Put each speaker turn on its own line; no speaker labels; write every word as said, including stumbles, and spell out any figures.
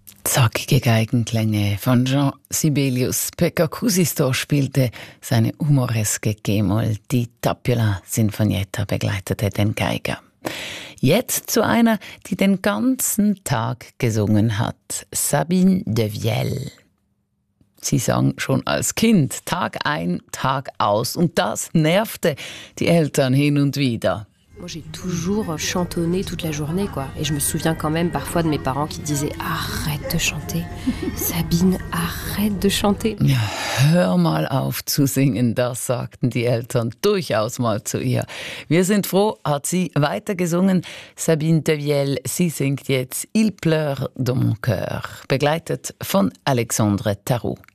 Zackige Geigenklänge von Jean Sibelius. Pekka Kuusisto spielte seine humoreske G-Moll. Die Tapiola Sinfonietta begleitete den Geiger. Jetzt zu einer, die den ganzen Tag gesungen hat. Sabine de Viel. Sie sang schon als Kind, Tag ein, Tag aus. Und das nervte die Eltern hin und wieder.
Moi, j'ai toujours chantonné toute la journée, quoi. Et je me souviens quand même parfois de mes parents qui disaient « Arrête de chanter, Sabine, arrête de chanter. »
Ja, hör mal auf zu singen, das sagten die Eltern durchaus mal zu ihr. Wir sind froh, hat sie weiter gesungen. Sabine de Viel, sie singt jetzt « Il pleure dans mon cœur», begleitet von Alexandre Tarot.